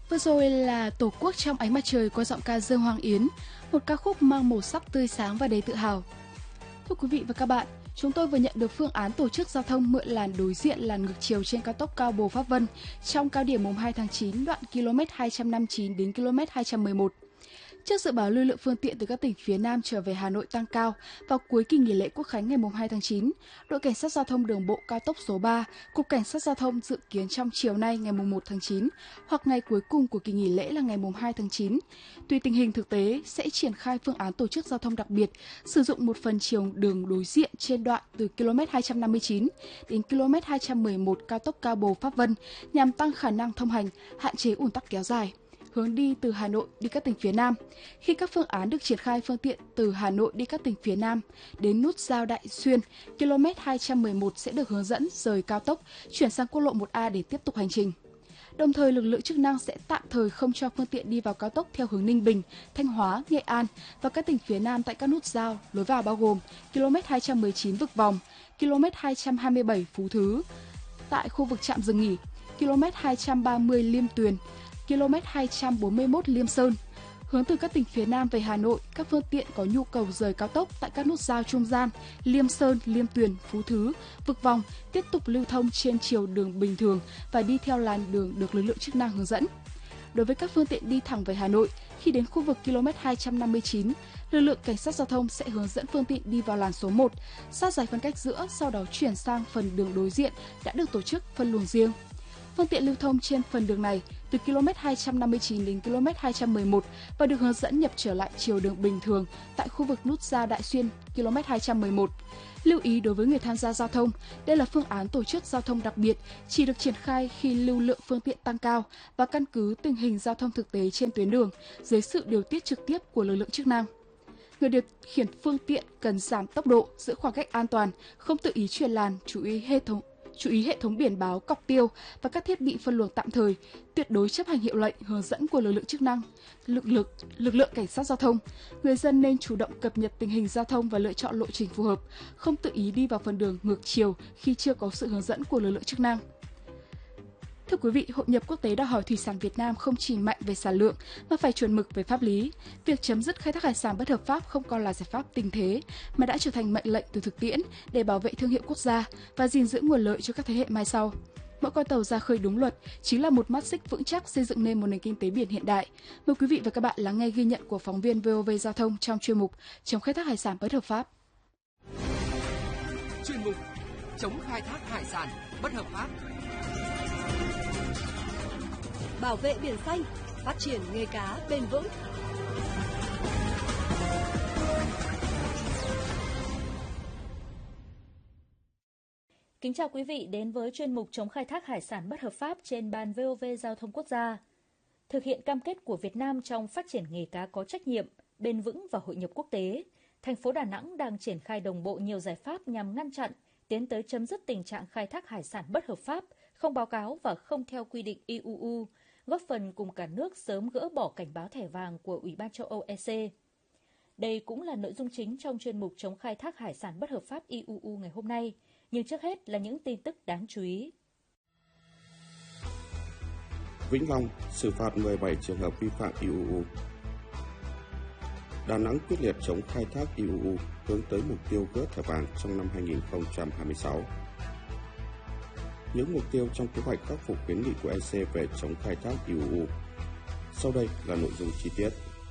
Vừa rồi là Tổ quốc trong ánh mặt trời qua giọng ca Dương Hoàng Yến, một ca khúc mang màu sắc tươi sáng và đầy tự hào. Thưa quý vị và các bạn, chúng tôi vừa nhận được phương án tổ chức giao thông mượn làn đối diện làn ngược chiều trên cao tốc Cao Bồ - Pháp Vân trong cao điểm mùng 2 tháng 9 đoạn km 259 đến km 211. Trước dự báo lưu lượng phương tiện từ các tỉnh phía Nam trở về Hà Nội tăng cao vào cuối kỳ nghỉ lễ Quốc khánh ngày 2 tháng 9, đội Cảnh sát Giao thông Đường bộ cao tốc số 3, Cục Cảnh sát Giao thông dự kiến trong chiều nay ngày 1 tháng 9 hoặc ngày cuối cùng của kỳ nghỉ lễ là ngày 2 tháng 9, tùy tình hình thực tế sẽ triển khai phương án tổ chức giao thông đặc biệt, sử dụng một phần chiều đường đối diện trên đoạn từ km 259 đến km 211 cao tốc Cao Bồ - Pháp Vân nhằm tăng khả năng thông hành, hạn chế ùn tắc kéo dài. Hướng đi từ Hà Nội đi các tỉnh phía Nam. Khi các phương án được triển khai, phương tiện từ Hà Nội đi các tỉnh phía Nam đến nút giao Đại Xuyên, km 211 sẽ được hướng dẫn rời cao tốc, chuyển sang quốc lộ 1A để tiếp tục hành trình. Đồng thời, lực lượng chức năng sẽ tạm thời không cho phương tiện đi vào cao tốc theo hướng Ninh Bình, Thanh Hóa, Nghệ An và các tỉnh phía Nam tại các nút giao lối vào bao gồm km 219 Vực Vòng, km 227 Phú Thứ, tại khu vực trạm dừng nghỉ, km 230 Liêm Tuyền, km 241 Liêm Sơn. Hướng từ các tỉnh phía Nam về Hà Nội, các phương tiện có nhu cầu rời cao tốc tại các nút giao trung gian Liêm Sơn, Liêm Tuyền, Phú Thứ, Vực Vòng tiếp tục lưu thông trên chiều đường bình thường và đi theo làn đường được lực lượng chức năng hướng dẫn. Đối với các phương tiện đi thẳng về Hà Nội, khi đến khu vực km 259, lực lượng Cảnh sát Giao thông sẽ hướng dẫn phương tiện đi vào làn số 1, sát giải phân cách giữa, sau đó chuyển sang phần đường đối diện đã được tổ chức phân luồng riêng. Phương tiện lưu thông trên phần đường này từ km 259 đến km 211 và được hướng dẫn nhập trở lại chiều đường bình thường tại khu vực nút giao Đại Xuyên km 211. Lưu ý đối với người tham gia giao thông, đây là phương án tổ chức giao thông đặc biệt, chỉ được triển khai khi lưu lượng phương tiện tăng cao và căn cứ tình hình giao thông thực tế trên tuyến đường dưới sự điều tiết trực tiếp của lực lượng chức năng. Người điều khiển phương tiện cần giảm tốc độ, giữ khoảng cách an toàn, không tự ý chuyển làn, chú ý hệ thống biển báo, cọc tiêu và các thiết bị phân luồng tạm thời, tuyệt đối chấp hành hiệu lệnh, hướng dẫn của lực lượng chức năng, lực lượng cảnh sát giao thông. Người dân nên chủ động cập nhật tình hình giao thông và lựa chọn lộ trình phù hợp, không tự ý đi vào phần đường ngược chiều khi chưa có sự hướng dẫn của lực lượng chức năng. Thưa quý vị, Hội nhập quốc tế đòi hỏi thủy sản Việt Nam không chỉ mạnh về sản lượng mà phải chuẩn mực về pháp lý. Việc chấm dứt khai thác hải sản bất hợp pháp không còn là giải pháp tình thế mà đã trở thành mệnh lệnh từ thực tiễn để bảo vệ thương hiệu quốc gia và gìn giữ nguồn lợi cho các thế hệ mai sau. Mỗi con tàu ra khơi đúng luật chính là một mắt xích vững chắc xây dựng nên một nền kinh tế biển hiện đại. Mời quý vị và các bạn lắng nghe ghi nhận của phóng viên VOV Giao thông trong chuyên mục chống khai thác hải sản bất hợp pháp. Chuyên mục chống khai thác hải sản bất hợp pháp. Bảo vệ biển xanh, phát triển nghề cá bền vững. Kính chào quý vị đến với chuyên mục chống khai thác hải sản bất hợp pháp trên ban VOV Giao thông Quốc gia. Thực hiện cam kết của Việt Nam trong phát triển nghề cá có trách nhiệm, bền vững và hội nhập quốc tế, thành phố Đà Nẵng đang triển khai đồng bộ nhiều giải pháp nhằm ngăn chặn, tiến tới chấm dứt tình trạng khai thác hải sản bất hợp pháp, không báo cáo và không theo quy định IUU, góp phần cùng cả nước sớm gỡ bỏ cảnh báo thẻ vàng của Ủy ban châu Âu EC. Đây cũng là nội dung chính trong chuyên mục chống khai thác hải sản bất hợp pháp IUU ngày hôm nay. Nhưng trước hết là những tin tức đáng chú ý. Vĩnh Long xử phạt 17 trường hợp vi phạm IUU. Đà Nẵng quyết liệt chống khai thác IUU, hướng tới mục tiêu gỡ thẻ vàng trong năm 2026. Những mục tiêu trong kế hoạch khắc phục khuyến nghị của EC về chống khai thác IUU. Sau đây là nội dung chi tiết.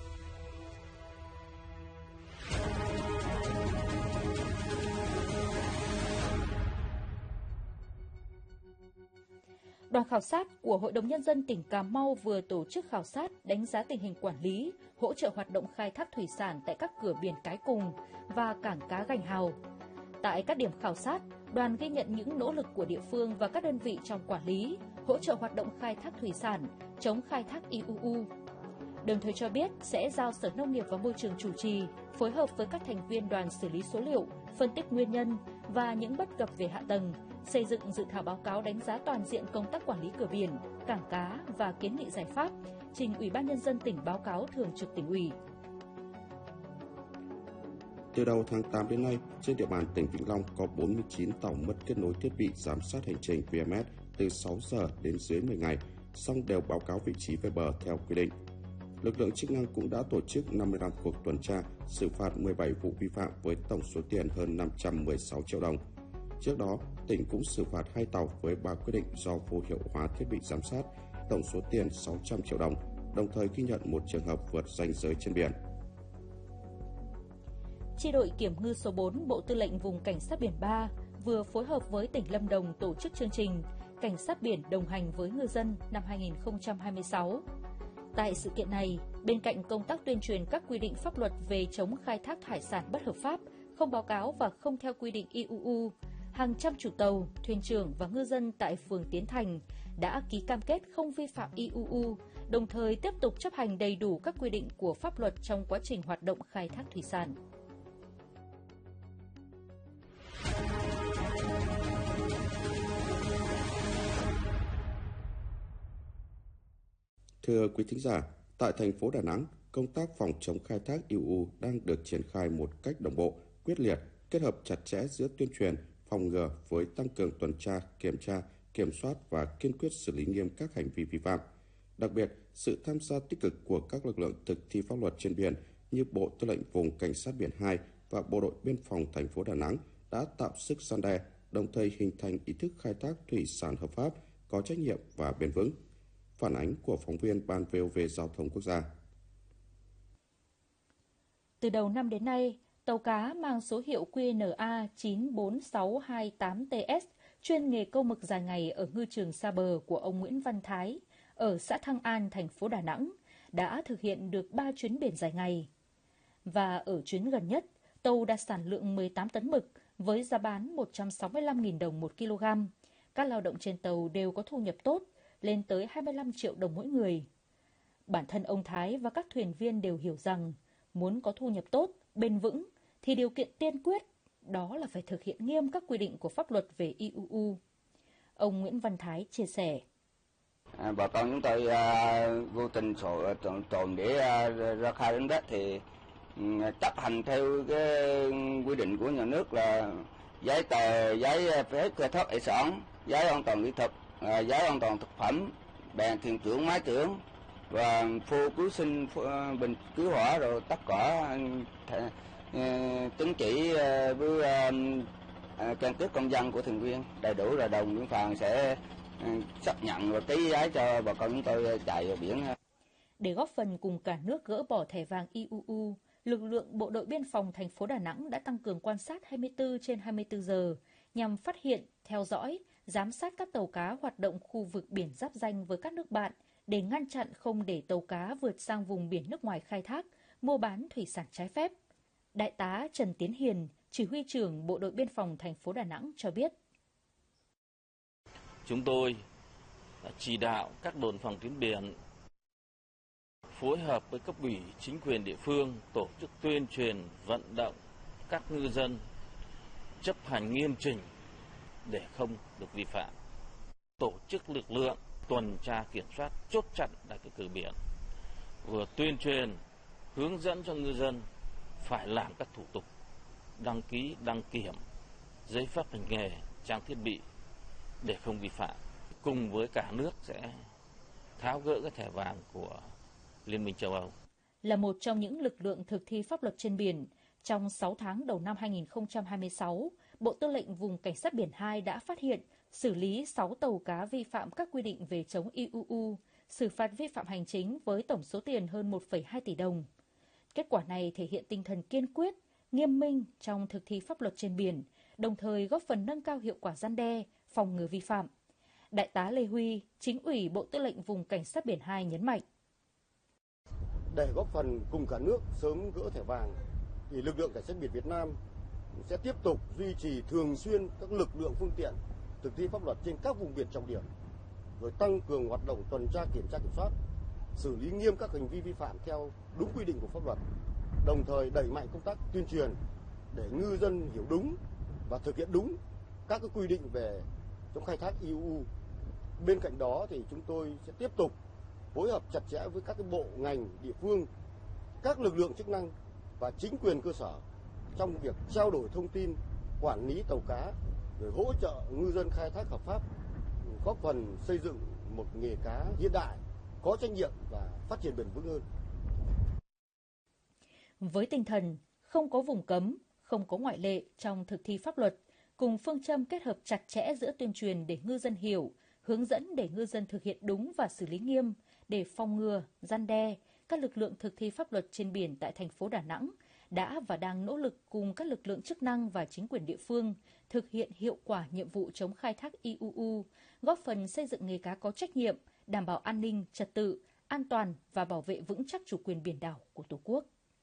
Đoàn khảo sát của Hội đồng Nhân dân tỉnh Cà Mau vừa tổ chức khảo sát đánh giá tình hình quản lý, hỗ trợ hoạt động khai thác thủy sản tại các cửa biển Cái Cùng và cảng cá Gành Hào. Tại các điểm khảo sát, đoàn ghi nhận những nỗ lực của địa phương và các đơn vị trong quản lý, hỗ trợ hoạt động khai thác thủy sản, chống khai thác IUU. Đồng thời cho biết sẽ giao Sở Nông nghiệp và Môi trường chủ trì, phối hợp với các thành viên đoàn xử lý số liệu, phân tích nguyên nhân và những bất cập về hạ tầng, xây dựng dự thảo báo cáo đánh giá toàn diện công tác quản lý cửa biển, cảng cá và kiến nghị giải pháp, trình Ủy ban Nhân dân tỉnh báo cáo Thường trực Tỉnh ủy. Từ đầu tháng 8 đến nay, trên địa bàn tỉnh Vĩnh Long có 49 tàu mất kết nối thiết bị giám sát hành trình VMS từ 6 giờ đến dưới 10 ngày, song đều báo cáo vị trí về bờ theo quy định. Lực lượng chức năng cũng đã tổ chức 55 cuộc tuần tra, xử phạt 17 vụ vi phạm với tổng số tiền hơn 516 triệu đồng. Trước đó, tỉnh cũng xử phạt 2 tàu với 3 quyết định do vô hiệu hóa thiết bị giám sát, tổng số tiền 600 triệu đồng, đồng thời ghi nhận một trường hợp vượt ranh giới trên biển. Chi đội Kiểm ngư số 4 Bộ Tư lệnh Vùng Cảnh sát biển 3 vừa phối hợp với tỉnh Lâm Đồng tổ chức chương trình Cảnh sát biển đồng hành với ngư dân năm 2026. Tại sự kiện này, bên cạnh công tác tuyên truyền các quy định pháp luật về chống khai thác hải sản bất hợp pháp, không báo cáo và không theo quy định IUU, hàng trăm chủ tàu, thuyền trưởng và ngư dân tại phường Tiến Thành đã ký cam kết không vi phạm IUU, đồng thời tiếp tục chấp hành đầy đủ các quy định của pháp luật trong quá trình hoạt động khai thác thủy sản. Thưa quý thính giả, tại thành phố Đà Nẵng, công tác phòng chống khai thác IUU đang được triển khai một cách đồng bộ, quyết liệt, kết hợp chặt chẽ giữa tuyên truyền, phòng ngừa với tăng cường tuần tra, kiểm soát và kiên quyết xử lý nghiêm các hành vi vi phạm. Đặc biệt, sự tham gia tích cực của các lực lượng thực thi pháp luật trên biển như Bộ Tư lệnh Vùng Cảnh sát biển 2 và Bộ đội Biên phòng thành phố Đà Nẵng đã tạo sức răn đe, đồng thời hình thành ý thức khai thác thủy sản hợp pháp, có trách nhiệm và bền vững. Phản ánh của phóng viên Ban VOV Giao thông Quốc gia. Từ đầu năm đến nay, tàu cá mang số hiệu QNA 94628TS chuyên nghề câu mực dài ngày ở ngư trường Sa Bờ của ông Nguyễn Văn Thái ở xã Thăng An, thành phố Đà Nẵng đã thực hiện được 3 chuyến biển dài ngày. Và ở chuyến gần nhất, tàu đạt sản lượng 18 tấn mực với giá bán 165.000 đồng 1 kg. Các lao động trên tàu đều có thu nhập tốt, lên tới 25 triệu đồng mỗi người. Bản thân ông Thái và các thuyền viên đều hiểu rằng muốn có thu nhập tốt, bền vững thì điều kiện tiên quyết đó là phải thực hiện nghiêm các quy định của pháp luật về IUU. Ông Nguyễn Văn Thái chia sẻ. Bà con chúng tôi vô tình tồn để ra khai đánh bắt thì chấp hành theo cái quy định của nhà nước là giấy tờ, giấy phép khai thác hải sản, giấy an toàn kỹ thuật, giấy an toàn thực phẩm, đèn thuyền trưởng, máy trưởng và phô cứu sinh, bình cứu hỏa rồi tất cả chứng chỉ với căn cước công dân của thuyền viên đầy đủ, là đồn biên phòng sẽ xác nhận và ký giấy cho bà con chúng tôi chạy vào biển. Để góp phần cùng cả nước gỡ bỏ thẻ vàng IUU, lực lượng Bộ đội Biên phòng thành phố Đà Nẵng đã tăng cường quan sát 24/24 giờ nhằm phát hiện, theo dõi, giám sát các tàu cá hoạt động khu vực biển giáp ranh với các nước bạn để ngăn chặn không để tàu cá vượt sang vùng biển nước ngoài khai thác, mua bán thủy sản trái phép. Đại tá Trần Tiến Hiền, chỉ huy trưởng Bộ đội Biên phòng thành phố Đà Nẵng cho biết. Chúng tôi đã chỉ đạo các đồn phòng tuyến biển phối hợp với cấp ủy, chính quyền địa phương tổ chức tuyên truyền, vận động các ngư dân chấp hành nghiêm chỉnh để không được vi phạm. Tổ chức lực lượng tuần tra kiểm soát chốt chặn tại các cửa biển, vừa tuyên truyền hướng dẫn cho ngư dân phải làm các thủ tục đăng ký, đăng kiểm, giấy phép hành nghề, trang thiết bị để không vi phạm. Cùng với cả nước sẽ tháo gỡ cái thẻ vàng của Liên minh châu Âu. Là một trong những lực lượng thực thi pháp luật trên biển, trong 6 tháng đầu năm 2026, Bộ Tư lệnh Vùng Cảnh sát biển 2 đã phát hiện, xử lý 6 tàu cá vi phạm các quy định về chống IUU, xử phạt vi phạm hành chính với tổng số tiền hơn 1,2 tỷ đồng. Kết quả này thể hiện tinh thần kiên quyết, nghiêm minh trong thực thi pháp luật trên biển, đồng thời góp phần nâng cao hiệu quả răn đe, phòng ngừa vi phạm. Đại tá Lê Huy, Chính ủy Bộ Tư lệnh Vùng Cảnh sát biển 2 nhấn mạnh. Để góp phần cùng cả nước sớm gỡ thẻ vàng, thì lực lượng cảnh sát biển Việt Nam sẽ tiếp tục duy trì thường xuyên các lực lượng phương tiện thực thi pháp luật trên các vùng biển trọng điểm, rồi tăng cường hoạt động tuần tra kiểm soát, xử lý nghiêm các hành vi vi phạm theo đúng quy định của pháp luật, đồng thời đẩy mạnh công tác tuyên truyền để ngư dân hiểu đúng và thực hiện đúng các cái quy định về chống khai thác IUU. Bên cạnh đó thì chúng tôi sẽ tiếp tục phối hợp chặt chẽ với các cái bộ ngành địa phương, các lực lượng chức năng và chính quyền cơ sở trong việc trao đổi thông tin, quản lý tàu cá, rồi hỗ trợ ngư dân khai thác hợp pháp, góp phần xây dựng một nghề cá hiện đại, có trách nhiệm và phát triển bền vững hơn. Với tinh thần không có vùng cấm, không có ngoại lệ trong thực thi pháp luật, cùng phương châm kết hợp chặt chẽ giữa tuyên truyền để ngư dân hiểu, hướng dẫn để ngư dân thực hiện đúng và xử lý nghiêm, để phòng ngừa, răn đe, các lực lượng thực thi pháp luật trên biển tại thành phố Đà Nẵng đã và đang nỗ lực cùng các lực lượng chức năng và chính quyền địa phương thực hiện hiệu quả nhiệm vụ chống khai thác IUU, góp phần xây dựng nghề cá có trách nhiệm, đảm bảo an ninh, trật tự, an toàn và bảo vệ vững chắc chủ quyền biển đảo của Tổ quốc.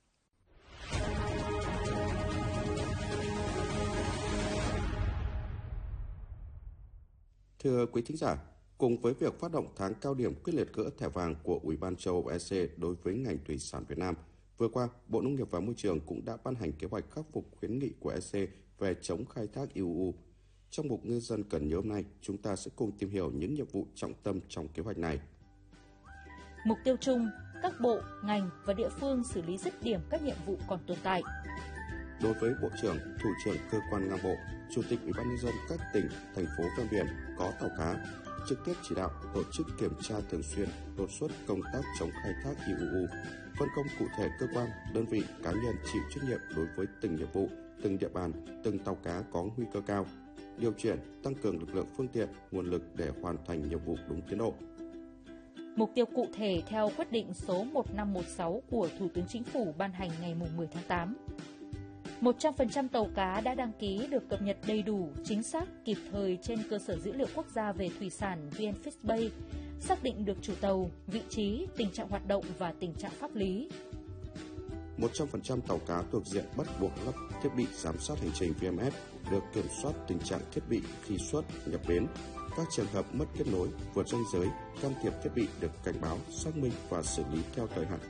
Thưa quý thính giả, cùng với việc phát động tháng cao điểm quyết liệt gỡ thẻ vàng của Ủy ban châu Âu EC đối với ngành thủy sản Việt Nam, vừa qua, Bộ Nông nghiệp và Môi trường cũng đã ban hành kế hoạch khắc phục khuyến nghị của EC về chống khai thác IUU. Trong mục Ngư dân cần nhớ hôm nay, chúng ta sẽ cùng tìm hiểu những nhiệm vụ trọng tâm trong kế hoạch này. Mục tiêu chung, các bộ, ngành và địa phương xử lý dứt điểm các nhiệm vụ còn tồn tại. Đối với Bộ trưởng, Thủ trưởng cơ quan ngang bộ, Chủ tịch Ủy ban nhân dân các tỉnh, thành phố ven biển có tàu cá, trực tiếp chỉ đạo tổ chức kiểm tra thường xuyên, đột xuất công tác chống khai thác IUU, phân công cụ thể cơ quan, đơn vị, cá nhân chịu trách nhiệm đối với từng nhiệm vụ, từng địa bàn, từng tàu cá có nguy cơ cao, điều chuyển, tăng cường lực lượng phương tiện, nguồn lực để hoàn thành nhiệm vụ đúng tiến độ. Mục tiêu cụ thể theo quyết định số 1516 của Thủ tướng Chính phủ ban hành ngày 10 tháng 8. 100% tàu cá đã đăng ký được cập nhật đầy đủ, chính xác, kịp thời trên cơ sở dữ liệu quốc gia về thủy sản VnFishBay, xác định được chủ tàu, vị trí, tình trạng hoạt động và tình trạng pháp lý. 100% tàu cá thuộc diện bắt buộc lắp thiết bị giám sát hành trình VMS được kiểm soát tình trạng thiết bị khi xuất, nhập bến. Các trường hợp mất kết nối, vượt ranh giới, can thiệp thiết bị được cảnh báo, xác minh và xử lý theo thời hạn